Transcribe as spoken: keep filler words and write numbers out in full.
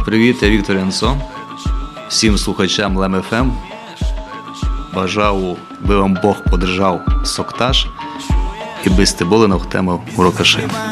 Привіт, я Віктор Янсон. Всім слухачам Лем еф ем. Бажав, би вам Бог подержав соктаж і без стеболинок тему урокаши.